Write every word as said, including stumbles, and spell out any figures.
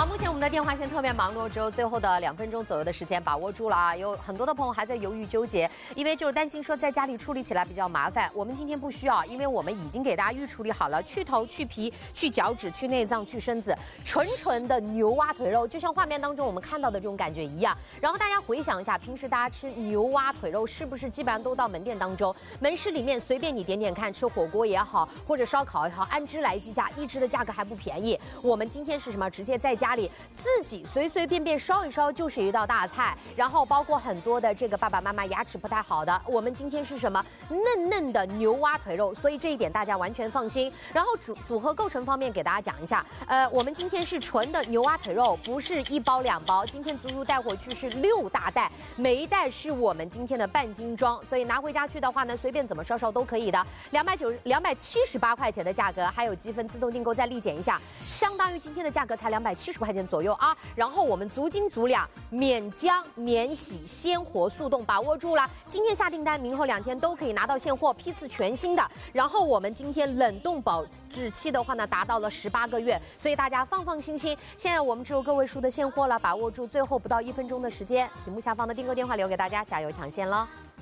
好，目前我们的电话线特别忙碌，只有最后的两分钟左右的时间，把握住了啊！有很多的朋友还在犹豫纠结，因为就是担心说在家里处理起来比较麻烦。我们今天不需要，因为我们已经给大家预处理好了，去头、去皮、去角质、去内脏、去身子，纯纯的牛蛙腿肉，就像画面当中我们看到的这种感觉一样。然后大家回想一下，平时大家吃牛蛙腿肉是不是基本上都到门店当中，门市里面随便你点点看，吃火锅也好，或者烧烤也好，按只来计价，一只的价格还不便宜。我们今天是什么？直接在家里自己随随便便烧一烧就是一道大菜，然后包括很多的这个爸爸妈妈牙齿不太好的，我们今天是什么嫩嫩的牛蛙腿肉，所以这一点大家完全放心。然后组组合构成方面给大家讲一下，呃，我们今天是纯的牛蛙腿肉，不是一包两包，今天足足带回去是六大袋，每一袋是我们今天的半斤装，所以拿回家去的话呢，随便怎么烧烧都可以的。两百九两百七十八块钱的价格，还有积分自动订购再立减一下，相当于今天的价格才两百七十块钱左右啊。然后我们足斤足两，免浆、免洗、鲜活速冻，把握住了。今天下订单，明后两天都可以拿到现货，批次全新的。然后我们今天冷冻保质期的话呢，达到了十八个月，所以大家放放心心。现在我们只有个位数的现货了，把握住最后不到一分钟的时间，屏幕下方的订购电话留给大家，加油抢现了。